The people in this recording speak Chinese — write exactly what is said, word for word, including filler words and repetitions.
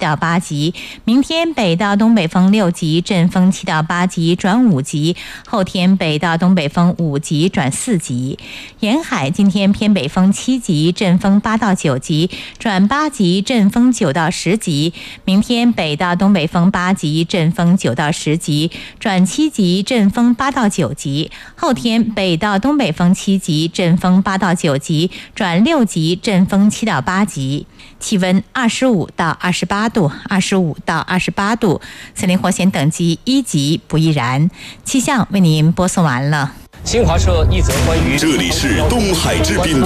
到八级。明天北到东北风六级，阵风七到八级转五级。后天北到东北风五级转四级。沿海今天偏北风七级，阵风八到九级转八级，阵风九到十级。明天北到东北风八级，阵风九到十级转七级，阵风八到九级。后天北到东北风七级，阵风八到九级转六级，阵风七到八级。气温二十五到二十八度，二十五到二十八度，森林火险等级一级，不易燃。气象为您播送完了。 新华社一则关于这里是东海之滨。